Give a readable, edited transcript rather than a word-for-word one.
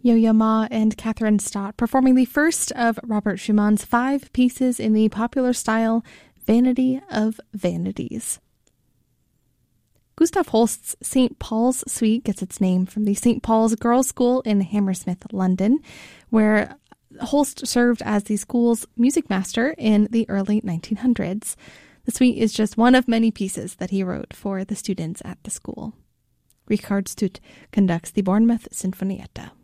Yo-Yo Ma and Catherine Stott performing the first of Robert Schumann's 5 pieces in the popular style Vanity of Vanities. Gustav Holst's St. Paul's Suite gets its name from the St. Paul's Girls' School in Hammersmith, London, where Holst served as the school's music master in the early 1900s. The suite is just one of many pieces that he wrote for the students at the school. Richard Stutt conducts the Bournemouth Sinfonietta.